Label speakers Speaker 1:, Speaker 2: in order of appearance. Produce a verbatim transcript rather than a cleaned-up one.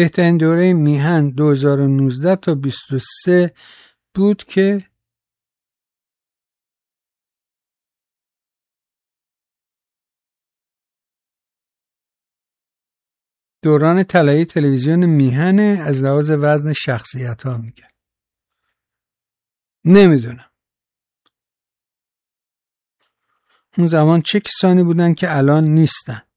Speaker 1: بهترین دوره میهن دو هزار و نوزده تا بیست و سه بود که دوران طلایی تلویزیون میهنه، از لحاظ وزن شخصیت ها میگه. نمیدونم اون زمان چه کسانی بودن که الان نیستن.